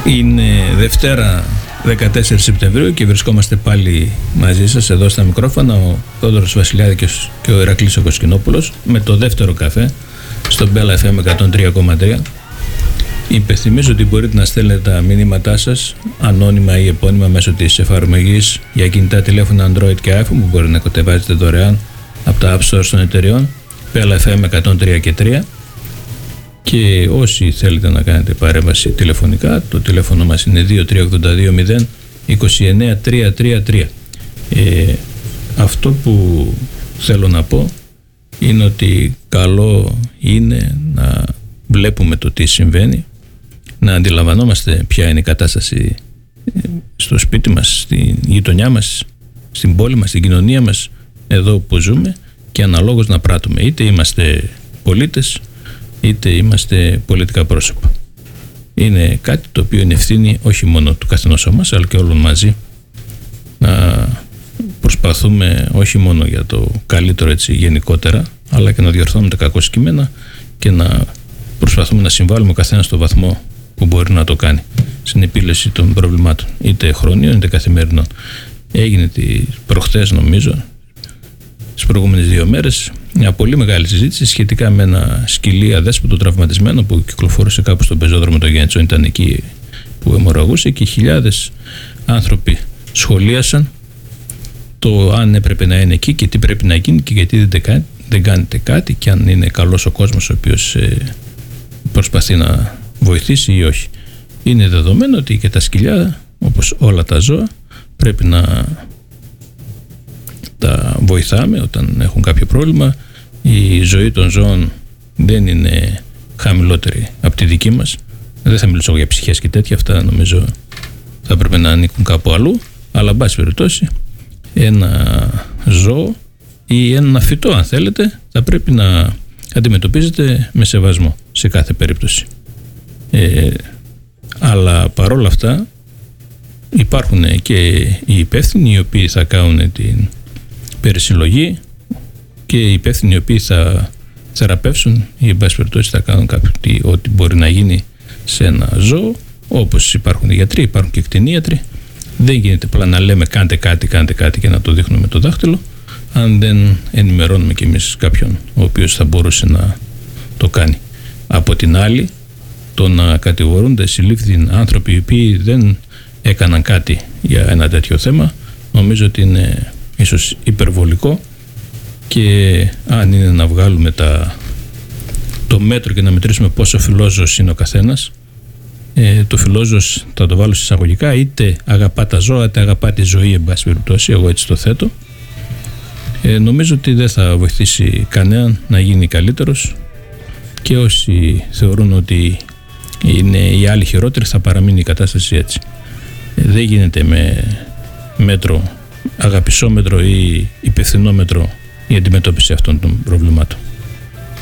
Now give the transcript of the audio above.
Είναι Δευτέρα 14 Σεπτεμβρίου και βρισκόμαστε πάλι μαζί σας εδώ στα μικρόφωνα, ο Θόδωρος Βασιλιάδης και ο Ηρακλής ο Κοσκινόπουλος, με το δεύτερο καφέ στο Bella FM 103,3. Υπενθυμίζω ότι μπορείτε να στέλνετε τα μηνύματά σας ανώνυμα ή επώνυμα μέσω της εφαρμογής για κινητά τηλέφωνα Android και iPhone που μπορεί να κατεβάζετε δωρεάν από τα App Stores των εταιριών Bella FM 103 και 3. Και όσοι θέλετε να κάνετε παρέμβαση τηλεφωνικά, το τηλέφωνο μας είναι 2382 029 333. Αυτό που θέλω να πω είναι ότι καλό είναι να βλέπουμε το τι συμβαίνει, να αντιλαμβανόμαστε ποια είναι η κατάσταση στο σπίτι μας, στη γειτονιά μας, στην πόλη μας, στην κοινωνία μας, εδώ που ζούμε, και αναλόγως να πράττουμε. Είτε είμαστε πολίτες, είτε είμαστε πολιτικά πρόσωπα. Είναι κάτι το οποίο είναι ευθύνη όχι μόνο του καθενός μας, αλλά και όλων μαζί, να προσπαθούμε όχι μόνο για το καλύτερο έτσι γενικότερα, αλλά και να διορθώνουμε τα κακό κείμενα και να προσπαθούμε να συμβάλλουμε ο καθένας στο βαθμό που μπορεί να το κάνει στην επίλυση των προβλημάτων, είτε χρονίων είτε καθημερινών. Έγινε προχθές, νομίζω, τις προηγούμενες 2 μέρες, μια πολύ μεγάλη συζήτηση σχετικά με ένα σκυλί αδέσποτο τραυματισμένο που κυκλοφορούσε κάπου στον πεζόδρομο το Γέννητσο. Ήταν εκεί που αιμορραγούσε και χιλιάδες άνθρωποι σχολίασαν το αν έπρεπε να είναι εκεί και τι πρέπει να γίνει και γιατί δεν κάνετε κάτι, και αν είναι καλός ο κόσμος ο οποίος προσπαθεί να βοηθήσει ή όχι. Είναι δεδομένο ότι και τα σκυλιά, όπως όλα τα ζώα, πρέπει να τα βοηθάμε όταν έχουν κάποιο πρόβλημα. Η ζωή των ζώων δεν είναι χαμηλότερη από τη δική μας. Δεν θα μιλήσω για ψυχές και τέτοια, αυτά νομίζω θα πρέπει να ανήκουν κάπου αλλού, αλλά εν πάση περιπτώσει ένα ζώο ή ένα φυτό, αν θέλετε, θα πρέπει να αντιμετωπίζεται με σεβασμό σε κάθε περίπτωση. Αλλά παρόλα αυτά υπάρχουν και οι υπεύθυνοι οι οποίοι θα κάνουν την περισυλλογή και οι υπεύθυνοι οι οποίοι θα θεραπεύσουν ή εν πάση περιπτώσει θα κάνουν ό,τι μπορεί να γίνει σε ένα ζώο. Όπως υπάρχουν οι γιατροί, υπάρχουν και κτηνίατροι. Δεν γίνεται απλά να λέμε κάντε κάτι και να το δείχνουμε με το δάχτυλο, αν δεν ενημερώνουμε κι εμείς κάποιον ο οποίος θα μπορούσε να το κάνει. Από την άλλη, το να κατηγορούνται συλλήφθη άνθρωποι οι οποίοι δεν έκαναν κάτι για ένα τέτοιο θέμα, νομίζω ότι είναι ίσως υπερβολικό, και αν είναι να βγάλουμε το μέτρο και να μετρήσουμε πόσο φιλόζωος είναι ο καθένας, το φιλόζωος θα το βάλω εισαγωγικά, είτε αγαπά τα ζώα είτε αγαπά τη ζωή, εν πάση περιπτώσει, εγώ έτσι το θέτω. Νομίζω ότι δεν θα βοηθήσει κανέναν να γίνει καλύτερος, και όσοι θεωρούν ότι είναι οι άλλοι χειρότεροι θα παραμείνει η κατάσταση έτσι. Δεν γίνεται με μέτρο, αγαπησόμετρο ή υπευθυνόμετρο η αντιμετώπιση αυτών των προβλημάτων.